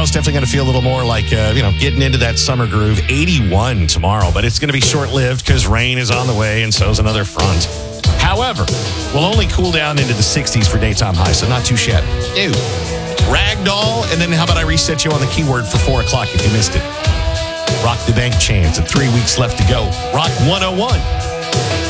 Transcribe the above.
tomorrow's definitely going to feel a little more like, getting into that summer groove. 81 tomorrow, but it's going to be short-lived because rain is on the way and so is another front. However, we'll only cool down into the 60s for daytime high, so not too shabby. Ew. Ragdoll, and then how about I reset you on the keyword for 4 o'clock if you missed it. Rock the Bank Chance, and 3 weeks left to go. Rock 101.